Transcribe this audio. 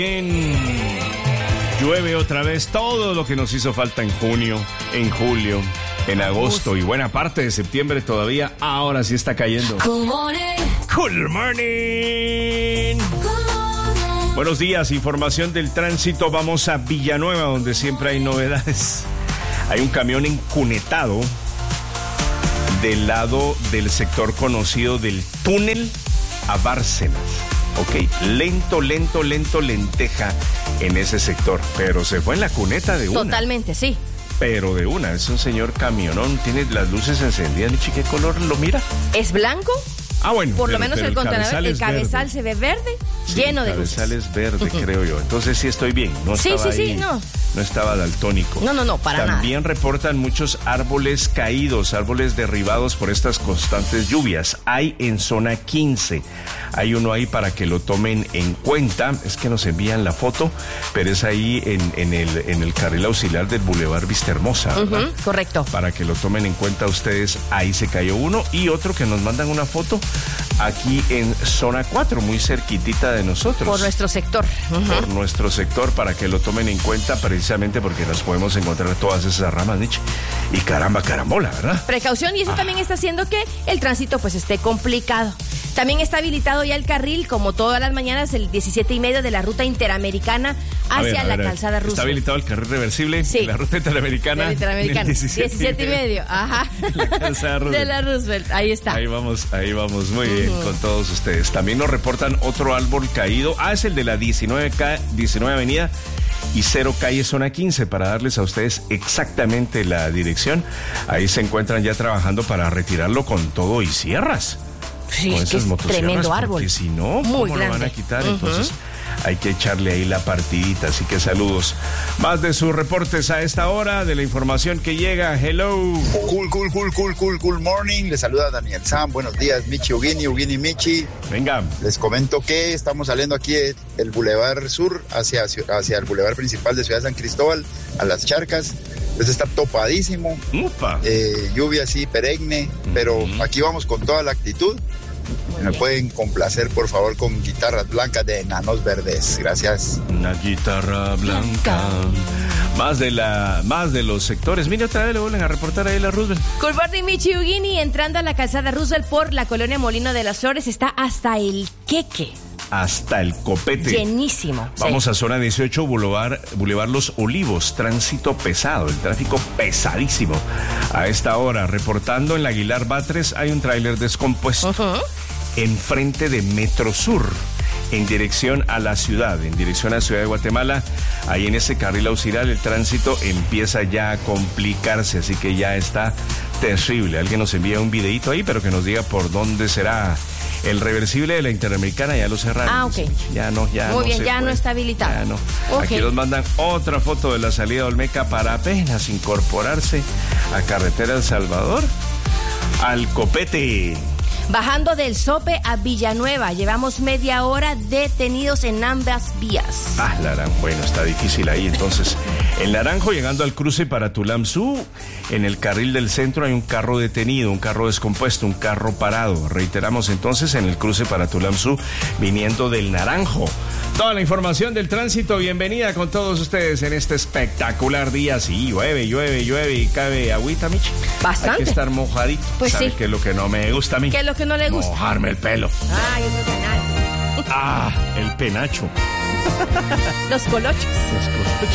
Llueve otra vez todo lo que nos hizo falta en junio, en julio, en agosto y buena parte de septiembre todavía. Ahora sí está cayendo. Good morning. Buenos días, información del tránsito. Vamos a Villanueva, donde siempre hay novedades. Hay un camión encunetado del lado del sector conocido del túnel a Bárcenas. Ok, lento, lenteja en ese sector, pero se fue en la cuneta de una. Totalmente, sí. Pero de una, es un señor camionón, tiene las luces encendidas. Michi, ¿qué color lo mira? ¿Es blanco? Ah, bueno. Por lo menos el contenedor, el cabezal se ve verde, sí, lleno de luces. El cabezal es verde, creo yo. Entonces sí estoy bien. No estaba ahí, no estaba daltónico. No, para nada. También reportan muchos árboles caídos, árboles derribados por estas constantes lluvias. Hay en zona 15. Hay uno ahí para que lo tomen en cuenta. Es que nos envían la foto, pero es ahí en el carril auxiliar del Boulevard Vistahermosa, ¿verdad? Correcto. Para que lo tomen en cuenta ustedes. Ahí se cayó uno y otro que nos mandan una foto aquí en zona 4, muy cerquitita de nosotros. Por nuestro sector. Por nuestro sector, para que lo tomen en cuenta, precisamente porque nos podemos encontrar todas esas ramas, Nietzsche. Y carambola, ¿verdad? Precaución, y eso también está haciendo que el tránsito pues esté complicado. También está habilitado ya el carril, como todas las mañanas, el 17.5 de la ruta interamericana hacia la calzada Roosevelt. ¿Está habilitado el carril reversible? Sí. La ruta interamericana. 17.5. Ajá. La calzada Roosevelt. De la Roosevelt, ahí está. Ahí vamos muy bien con todos ustedes. También nos reportan otro árbol caído. Es el de la 19 Avenida y 0 calle zona 15, para darles a ustedes exactamente la dirección. Ahí se encuentran ya trabajando para retirarlo con todo y sierras. Sí, es que es tremendo árbol. Porque si no, ¿cómo lo van a quitar? Entonces hay que echarle ahí la partidita. Así que saludos. Más de sus reportes a esta hora, de la información que llega. Hello. Cool morning. Les saluda Daniel Sam. Buenos días, Michi, Ugini, Michi. Venga. Les comento que estamos saliendo aquí del Boulevard Sur hacia el Boulevard principal de Ciudad de San Cristóbal, a Las Charcas. Entonces está topadísimo. Lluvia así perenne, pero aquí vamos con toda la actitud. Me pueden complacer, por favor, con Guitarras Blancas de Enanos Verdes. Gracias. Una guitarra blanca. Más de los sectores. Mire, otra vez le vuelven a reportar ahí la Roosevelt. Good morning, Michi, Ugini. Entrando a la calzada Roosevelt por la colonia Molino de las Flores, está hasta el queque. Hasta el copete. Llenísimo. Vamos a zona 18, Boulevard Los Olivos. Tránsito pesado, el tráfico pesadísimo. A esta hora, reportando en la Aguilar Batres, hay un tráiler descompuesto. Enfrente de Metro Sur, en dirección a la ciudad, en dirección a Ciudad de Guatemala. Ahí en ese carril auxiliar el tránsito empieza ya a complicarse, así que ya está terrible. Alguien nos envía un videito ahí, pero que nos diga por dónde será. El reversible de la Interamericana ya lo cerraron. Ok. Ya no está habilitado. Ya no. Aquí nos mandan otra foto de la salida de Olmeca para apenas incorporarse a Carretera El Salvador, al copete. Bajando del Sope a Villanueva, llevamos media hora detenidos en ambas vías. Bueno, está difícil ahí. Entonces, en Naranjo, llegando al cruce para Tulamzú, en el carril del centro hay un carro detenido, un carro descompuesto, un carro parado. Reiteramos entonces, en el cruce para Tulamzú, viniendo del Naranjo. Toda la información del tránsito, bienvenida con todos ustedes en este espectacular día. Sí, llueve y cabe agüita, Michi. Bastante. Hay que estar mojadito. Pues ¿Sabe sí. qué es lo que no me gusta a mí? ¿Qué es lo que no le gusta? Mojarme el pelo. Ay, es el penacho. Los colochos.